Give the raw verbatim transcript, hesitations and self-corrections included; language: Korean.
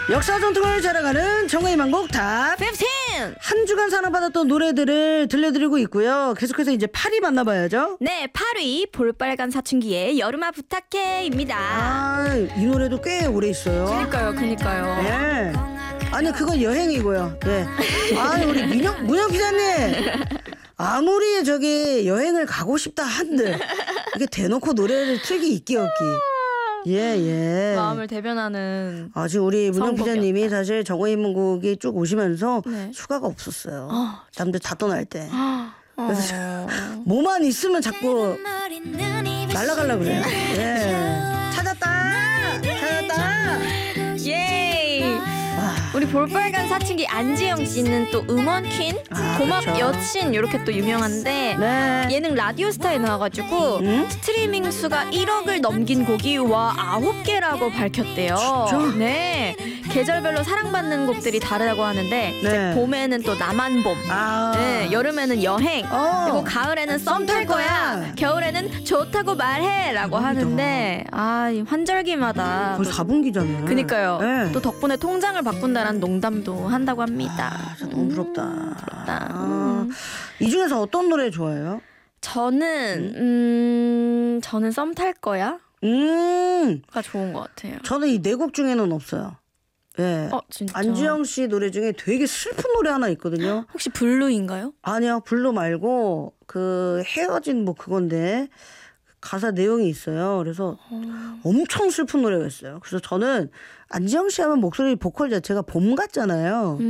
역사 전통을 자랑하는 정의의 만곡 탑 십오! 한 주간 사랑받았던 노래들을 들려드리고 있고요. 계속해서 이제 팔 위 만나봐야죠. 네, 팔 위 볼빨간 사춘기의 여름아 부탁해입니다. 아, 이 노래도 꽤 오래 있어요. 그니까요, 그니까요. 네. 아니 그건 여행이고요. 네. 아, 우리 민영 문영 기자님. 아무리 저기 여행을 가고 싶다 한들 이게 대놓고 노래를 틀기 있기 없기. 예, 예. 마음을 대변하는. 아, 지금 우리 문영 선곡이었다. 기자님이 사실 정호인 문곡이 쭉 오시면서 네. 휴가가 없었어요. 어. 남들 다 떠날 때. 어. 그래서 뭐만 있으면 자꾸 날아가려고 그래요. 예. 찾았다! 찾았다! 예이! 아, 우리 볼빨간 사춘기 안지영 씨는 또 음원 퀸, 아, 고막 그렇죠. 여친 이렇게 또 유명한데 네. 예능 라디오스타에 나와가지고 음? 스트리밍 수가 일억을 넘긴 곡이 와 아홉 개라고 밝혔대요. 진짜? 네, 계절별로 사랑받는 곡들이 다르다고 하는데 이제 네. 봄에는 또 나만봄, 아. 네, 여름에는 여행, 어. 그리고 가을에는 썸 탈 거야, 겨울에는 좋다고 말해라고 대박이다. 하는데 아, 이 환절기마다 벌써 또 사 분기잖아요. 그니까요. 네. 또 덕분에 통장을 바꾼다는 농담도 한다고 합니다. 아, 진짜 너무 부럽다. 부럽다. 아, 이 중에서 어떤 노래 좋아해요? 저는 음 저는 썸 탈 거야가 음, 좋은 것 같아요. 저는 이 네 곡 중에는 없어요. 예. 어 진짜. 안지영 씨 노래 중에 되게 슬픈 노래 하나 있거든요. 혹시 블루인가요? 아니요, 블루 말고 그 헤어진 뭐 그건데 가사 내용이 있어요. 그래서 어... 엄청 슬픈 노래가 있어요. 그래서 저는 안지영 씨 하면 목소리 보컬 자체가 봄 같잖아요. 음.